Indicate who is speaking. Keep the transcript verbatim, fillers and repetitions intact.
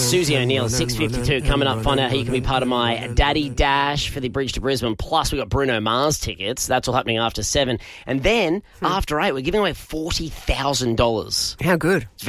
Speaker 1: Susie O'Neill, six fifty-two, coming up. Find out how you can be part of my Daddy Dash for the Bridge to Brisbane. Plus, we've got Bruno Mars tickets. That's all happening after seven. And then, after eight, we're giving away forty thousand dollars.
Speaker 2: How good?